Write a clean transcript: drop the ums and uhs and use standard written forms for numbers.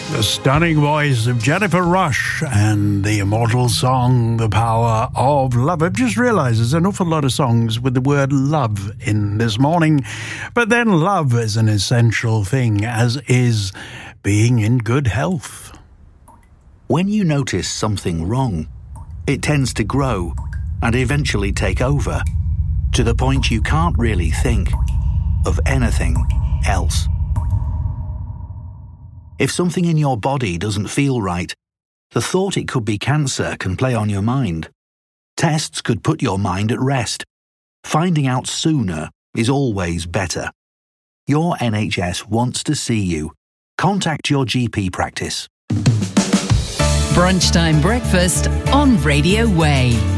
The stunning voice of Jennifer Rush and the immortal song, The Power of Love. I've just realised there's an awful lot of songs with the word love in this morning. But then love is an essential thing, as is being in good health. When you notice something wrong, it tends to grow and eventually take over, to the point you can't really think of anything else. If something in your body doesn't feel right, the thought it could be cancer can play on your mind. Tests could put your mind at rest. Finding out sooner is always better. Your NHS wants to see you. Contact your GP practice. Brunchtime breakfast on Radio Way.